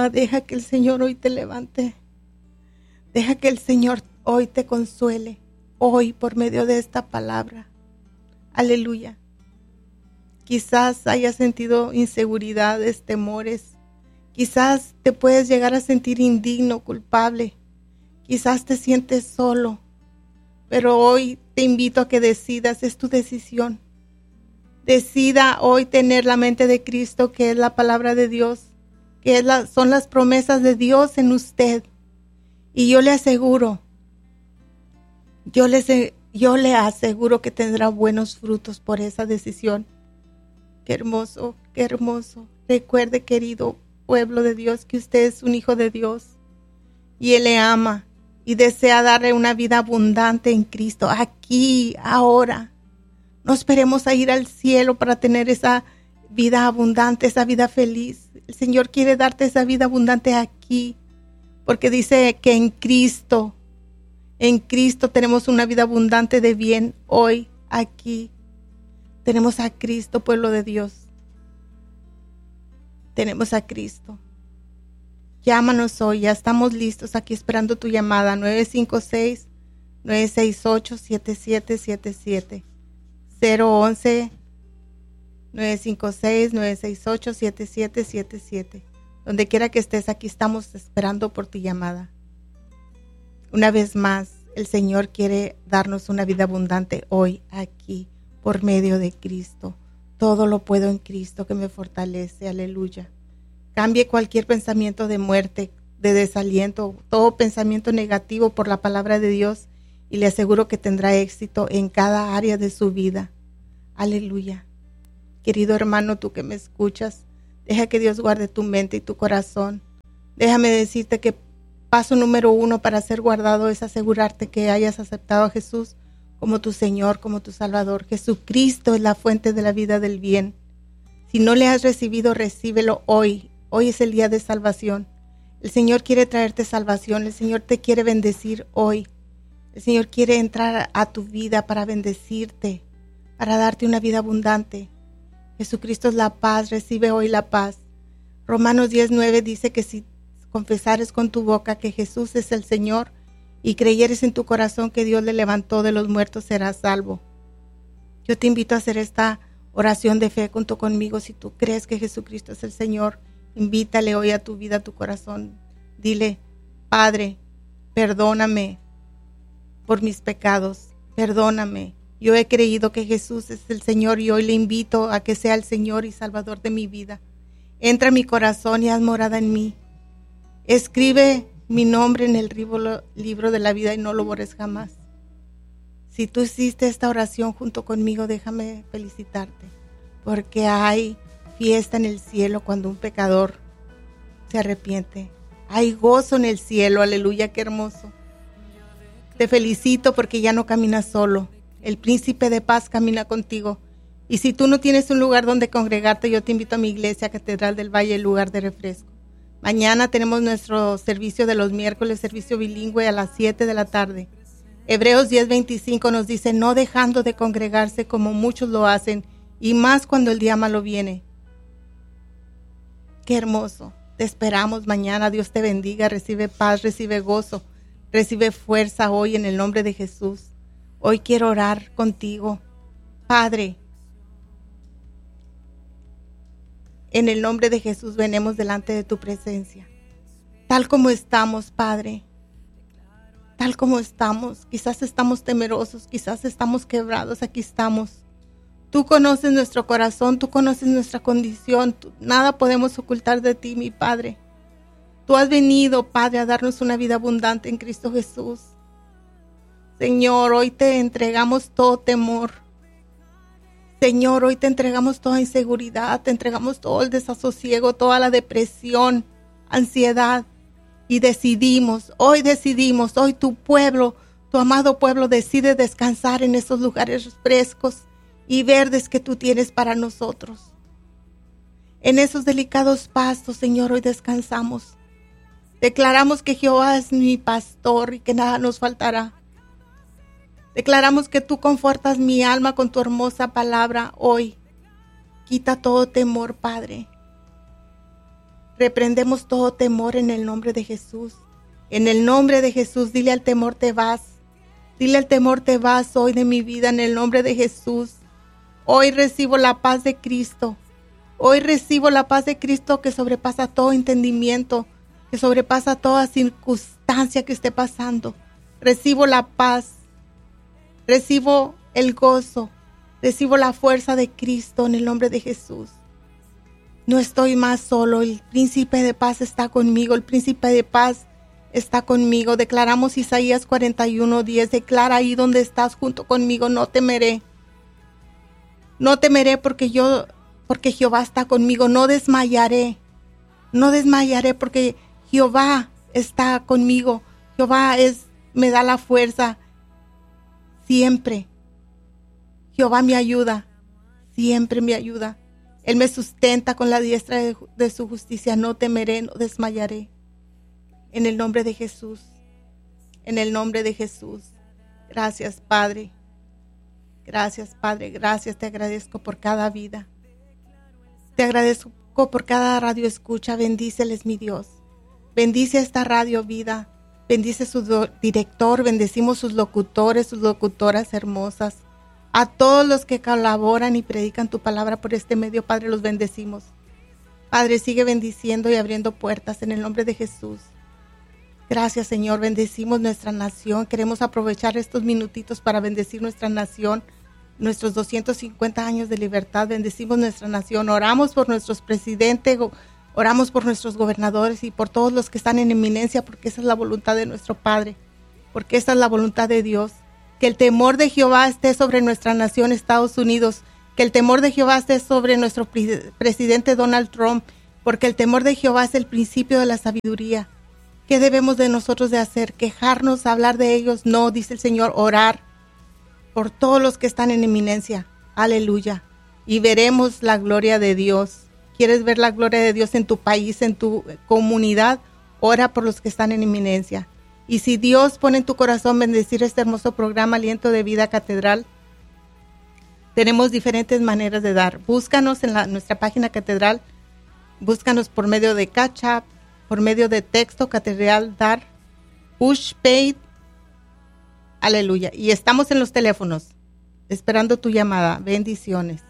alma, deja que el Señor hoy te levante. Deja que el Señor hoy te consuele, hoy por medio de esta palabra. Aleluya. Quizás hayas sentido inseguridades, temores. Quizás te puedes llegar a sentir indigno, culpable. Quizás te sientes solo. Pero hoy te invito a que decidas, es tu decisión. Decida hoy tener la mente de Cristo, que es la palabra de Dios, que son las promesas de Dios en usted. Y yo le aseguro, yo le aseguro que tendrá buenos frutos por esa decisión. Qué hermoso, qué hermoso. Recuerde, querido pueblo de Dios, que usted es un hijo de Dios y Él le ama y desea darle una vida abundante en Cristo, aquí, ahora. No esperemos a ir al cielo para tener esa vida abundante, esa vida feliz. El Señor quiere darte esa vida abundante aquí, porque dice que en Cristo tenemos una vida abundante de bien hoy, aquí. Tenemos a Cristo, pueblo de Dios. Tenemos a Cristo. Llámanos hoy, ya estamos listos aquí esperando tu llamada. 956-968-7777. 011-956-968-7777. Donde quiera que estés, aquí estamos esperando por tu llamada. Una vez más, el Señor quiere darnos una vida abundante hoy, aquí, por medio de Cristo. Todo lo puedo en Cristo que me fortalece. Aleluya. Cambie cualquier pensamiento de muerte, de desaliento, todo pensamiento negativo por la palabra de Dios, y le aseguro que tendrá éxito en cada área de su vida. Aleluya. Querido hermano, tú que me escuchas, deja que Dios guarde tu mente y tu corazón. Déjame decirte que paso número 1 para ser guardado es asegurarte que hayas aceptado a Jesús como tu Señor, como tu Salvador. Jesucristo es la fuente de la vida del bien. Si no le has recibido, recíbelo hoy. Hoy es el día de salvación. El Señor quiere traerte salvación. El Señor te quiere bendecir hoy. El Señor quiere entrar a tu vida para bendecirte, para darte una vida abundante. Jesucristo es la paz. Recibe hoy la paz. Romanos 10:9 dice que si confesares con tu boca que Jesús es el Señor y creyeres en tu corazón que Dios le levantó de los muertos, serás salvo. Yo te invito a hacer esta oración de fe junto conmigo. Si tú crees que Jesucristo es el Señor, invítale hoy a tu vida, a tu corazón. Dile: Padre, perdóname por mis pecados, perdóname. Yo he creído que Jesús es el Señor y hoy le invito a que sea el Señor y Salvador de mi vida. Entra en mi corazón y haz morada en mí. Escribe mi nombre en el libro de la vida y no lo borres jamás. Si tú hiciste esta oración junto conmigo, déjame felicitarte, porque hay fiesta en el cielo cuando un pecador se arrepiente. Hay gozo en el cielo, aleluya, qué hermoso. Te felicito porque ya no caminas solo. El príncipe de paz camina contigo. Y si tú no tienes un lugar donde congregarte, yo te invito a mi iglesia, Catedral del Valle, el lugar de refresco. Mañana tenemos nuestro servicio de los miércoles, servicio bilingüe a las 7 de la tarde. Hebreos 10:25 nos dice: no dejando de congregarse como muchos lo hacen, y más cuando el día malo viene. Qué hermoso. Te esperamos mañana. Dios te bendiga. Recibe paz, recibe gozo, recibe fuerza hoy en el nombre de Jesús. Hoy quiero orar contigo. Padre, en el nombre de Jesús venimos delante de tu presencia. Tal como estamos, Padre. Tal como estamos. Quizás estamos temerosos, quizás estamos quebrados. Aquí estamos. Tú conoces nuestro corazón, tú conoces nuestra condición. Nada podemos ocultar de ti, mi Padre. Tú has venido, Padre, a darnos una vida abundante en Cristo Jesús. Señor, hoy te entregamos todo temor. Señor, hoy te entregamos toda inseguridad, te entregamos todo el desasosiego, toda la depresión, ansiedad. Y hoy tu pueblo, tu amado pueblo, decide descansar en esos lugares frescos y verdes que tú tienes para nosotros. En esos delicados pastos, Señor, hoy descansamos. Declaramos que Jehová es mi pastor y que nada nos faltará. Declaramos que tú confortas mi alma con tu hermosa palabra hoy. Quita todo temor, Padre. Reprendemos todo temor en el nombre de Jesús. En el nombre de Jesús, dile al temor, te vas. Dile al temor, te vas hoy de mi vida en el nombre de Jesús. Hoy recibo la paz de Cristo. Hoy recibo la paz de Cristo que sobrepasa todo entendimiento, que sobrepasa toda circunstancia que esté pasando. Recibo la paz. Recibo el gozo. Recibo la fuerza de Cristo en el nombre de Jesús. No estoy más solo, el príncipe de paz está conmigo, el príncipe de paz está conmigo. Declaramos Isaías 41:10, declara ahí donde estás junto conmigo, no temeré. No temeré porque Jehová está conmigo, no desmayaré porque Jehová está conmigo. Jehová me da la fuerza siempre. Jehová me ayuda, siempre me ayuda. Él me sustenta con la diestra de su justicia. No temeré, no desmayaré. En el nombre de Jesús. En el nombre de Jesús. Gracias, Padre. Gracias, Padre. Gracias. Te agradezco por cada vida. Te agradezco por cada radio escucha. Bendíceles, mi Dios. Bendice esta radio vida. Bendice su director. Bendecimos sus locutores, sus locutoras hermosas. A todos los que colaboran y predican tu palabra por este medio, Padre, los bendecimos. Padre, sigue bendiciendo y abriendo puertas en el nombre de Jesús. Gracias, Señor. Bendecimos nuestra nación. Queremos aprovechar estos minutitos para bendecir nuestra nación, nuestros 250 años de libertad. Bendecimos nuestra nación. Oramos por nuestros presidentes, oramos por nuestros gobernadores y por todos los que están en eminencia, porque esa es la voluntad de nuestro Padre, porque esa es la voluntad de Dios. Que el temor de Jehová esté sobre nuestra nación, Estados Unidos. Que el temor de Jehová esté sobre nuestro presidente Donald Trump, porque el temor de Jehová es el principio de la sabiduría. ¿Qué debemos de nosotros de hacer? ¿Quejarnos, hablar de ellos? No, dice el Señor, orar por todos los que están en eminencia. Aleluya. Y veremos la gloria de Dios. ¿Quieres ver la gloria de Dios en tu país, en tu comunidad? Ora por los que están en eminencia. Y si Dios pone en tu corazón bendecir este hermoso programa Aliento de Vida Catedral, tenemos diferentes maneras de dar. Búscanos en nuestra página Catedral, búscanos por medio de Cash App, por medio de texto Catedral Dar, Push Paid, aleluya. Y estamos en los teléfonos, esperando tu llamada. Bendiciones.